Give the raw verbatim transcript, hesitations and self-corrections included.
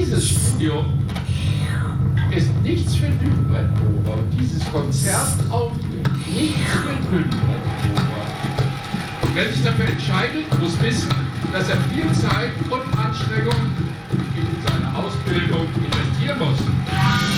dieses Studio ist nichts für Dünnbrettbohrer und dieses Konzert auch nichts für Dünnbrettbohrer. Und wer sich dafür entscheidet, muss wissen, dass er viel Zeit und Anstrengung in seine Ausbildung investieren muss.